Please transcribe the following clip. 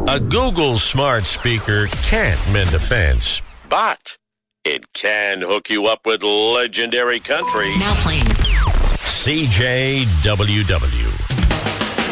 A Google smart speaker can't mend a fence, but it can hook you up with legendary country. Now playing CJWW.